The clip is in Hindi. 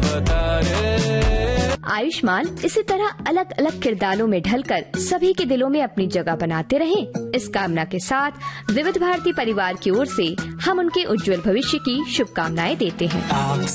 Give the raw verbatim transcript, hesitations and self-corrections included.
आयुष्मान इसी तरह अलग अलग किरदारों में ढलकर सभी के दिलों में अपनी जगह बनाते रहें। इस कामना के साथ विविध भारती परिवार की ओर से हम उनके उज्जवल भविष्य की शुभकामनाएं देते हैं।